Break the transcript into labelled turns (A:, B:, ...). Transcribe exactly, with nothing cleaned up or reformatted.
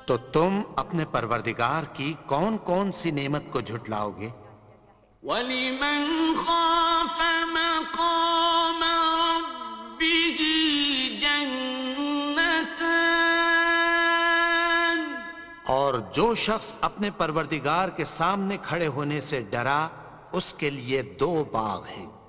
A: तो तुम अपने परवरदिगार की कौन कौन सी नेमत को झुटलाओगे?
B: वलिमन खाफ मक़ाम रब्बिही जन्नतान,
A: और जो शख्स अपने परवरदिगार के सामने खड़े होने से डरा, उसके लिए दो बाग हैं।